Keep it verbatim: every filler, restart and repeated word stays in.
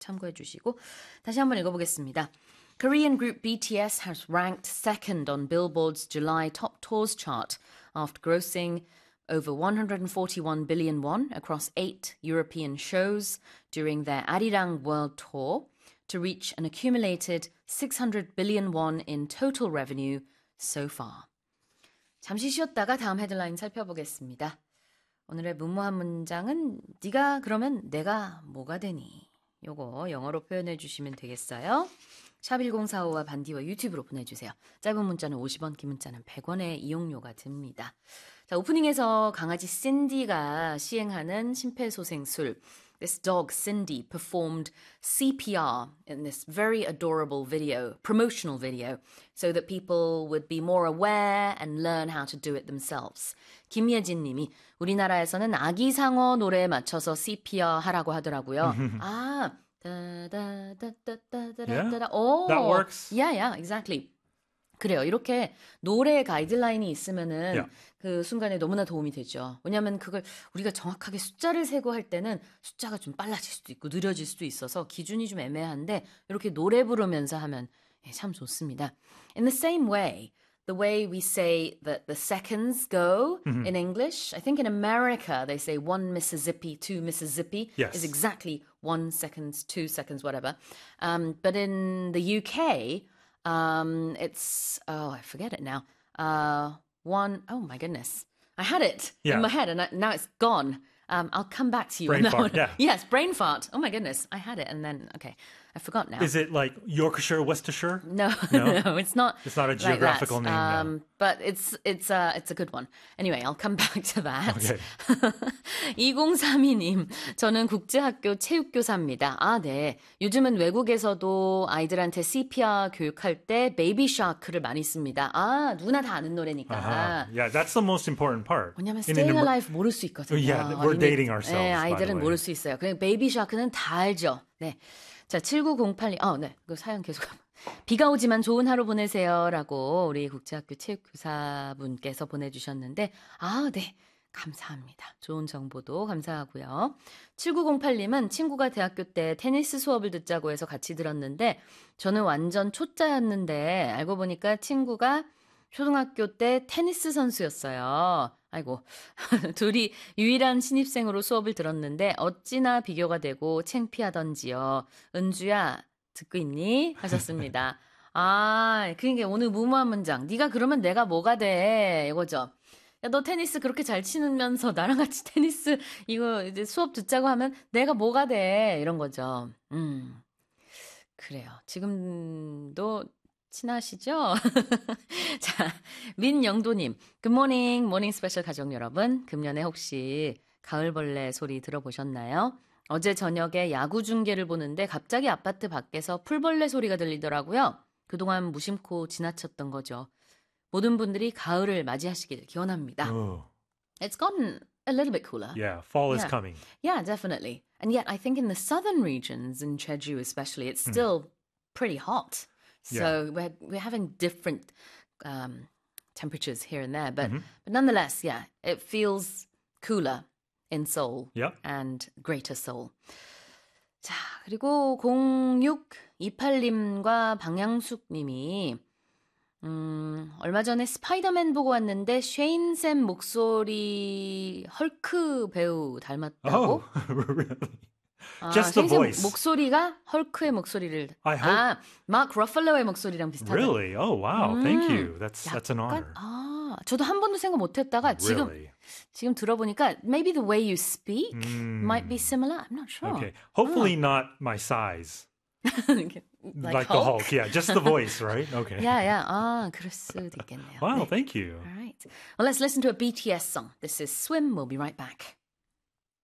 참고해 주시고 다시 한번 읽어보겠습니다. Korean group B T S has ranked second on Billboard's July Top Tours chart after grossing over one hundred forty-one billion won across eight European shows during their Arirang World Tour to reach an accumulated six hundred billion won in total revenue so far. 잠시 쉬었다가 다음 헤드라인 살펴보겠습니다. 오늘의 무모한 문장은 네가 그러면 내가 뭐가 되니? 요거 영어로 표현해 주시면 되겠어요. 샵 일공사오와 반디와 유튜브로 보내주세요. 짧은 문자는 오십 원, 긴 문자는 백 원의 이용료가 듭니다. 자, 오프닝에서 강아지 신디가 시행하는 심폐소생술 This dog, Cindy, performed C P R in this very adorable video, promotional video, so that people would be more aware and learn how to do it themselves. 김예진 님이 우리나라에서는 아기 상어 노래에 맞춰서 C P R 하라고 하더라고요. 아, Yeah, oh, that works. Yeah, yeah, exactly. 그래요. 이렇게 노래 가이드라인이 있으면은 Yeah. 그 순간에 너무나 도움이 되죠. 왜냐하면 그걸 우리가 정확하게 숫자를 세고 할 때는 숫자가 좀 빨라질 수도 있고 느려질 수도 있어서 기준이 좀 애매한데 이렇게 노래 부르면서 하면 참 좋습니다. In the same way, the way we say that the seconds go mm-hmm. in English, I think in America they say one Mississippi, two Mississippi yes. is exactly one seconds, two seconds, whatever. Um, but in the U K, um, it's, oh, I forget it now. Uh, one, oh my goodness. I had it yeah. in my head and I, now it's gone. Um, I'll come back to you. Brain on that fart, one. yeah. Yes, brain fart. Oh my goodness. I had it and then, okay. I forgot now. Is it like Yorkshire, Worcestershire? No, no, no, it's not. It's not a like geographical that. name. Um, No. But it's it's a it's a good one. Anyway, I'll come back to that. Okay. 이공삼이 님, 저는 국제학교 체육교사입니다. 아, 네. 요즘은 외국에서도 아이들한테 C P R 교육할 때 베이비 샤크를 많이 씁니다. 아, 누구나 다 아는 노래니까. Uh-huh. Yeah, that's the most important part. 왜냐면 In Staying an emer- Alive 모를 수 있거든요. Yeah, we're 어린이- dating ourselves. 네, by the 아이들은 way. 모를 수 있어요. 그냥 베이비 샤크는 다 알죠. 네. 자, 칠구공팔 님. 아, 네. 그 사연 계속. 비가 오지만 좋은 하루 보내세요라고 우리 국제학교 체육교사분께서 보내주셨는데, 아, 네. 감사합니다. 좋은 정보도 감사하고요. 칠구공팔 님은 친구가 대학교 때 테니스 수업을 듣자고 해서 같이 들었는데 저는 완전 초짜였는데 알고 보니까 친구가 초등학교 때 테니스 선수였어요. 아이고, 둘이 유일한 신입생으로 수업을 들었는데 어찌나 비교가 되고 창피하던지요. 은주야, 듣고 있니? 하셨습니다. 아, 그러니까 오늘 무모한 문장. 네가 그러면 내가 뭐가 돼? 이거죠. 야, 너 테니스 그렇게 잘 치면서 나랑 같이 테니스 이거 이제 수업 듣자고 하면 내가 뭐가 돼? 이런 거죠. 음, 그래요. 지금도 친하시죠? 자, 민영도님, 굿모닝, 모닝 스페셜 가족 여러분. 금년에 혹시 가을벌레 소리 들어보셨나요? 어제 저녁에 야구 중계를 보는데 갑자기 아파트 밖에서 풀벌레 소리가 들리더라고요. 그동안 무심코 지나쳤던 거죠. 모든 분들이 가을을 맞이하시길 기원합니다. Oh. It's gotten a little bit cooler. Yeah, fall is Yeah. coming. Yeah, definitely. And yet I think in the southern regions, in Jeju especially, it's still pretty hot. So Yeah. we're we're having different um, temperatures here and there, but Mhm. but nonetheless, yeah, it feels cooler in Seoul Yep. and Greater Seoul. 자, 그리고 공육이팔 님과 방향숙님이 음, 얼마 전에 스파이더맨 보고 왔는데 쉐인 쌤 목소리 헐크 배우 닮았다고? Oh, really? 아, Just the 쉐인 쌤 voice. 목소리가 헐크의 목소리를 I hope- 아, 마크 러플러의 목소리랑 비슷하다. Really? Oh, wow. Thank you. That's 약간, that's an honor. 아, 저도 한 번도 생각 못 했다가 지금 Really? 지금 들어보니까 maybe the way you speak Mm. might be similar. I'm not sure. Okay. Hopefully not my size. like, Like, the Hulk. Yeah, just the voice, right? Okay. Yeah, yeah. 아, 그럴 수도 있겠네요. Wow, 네. thank you. All right. Well, let's listen to a B T S song. This is Swim. We'll be right back.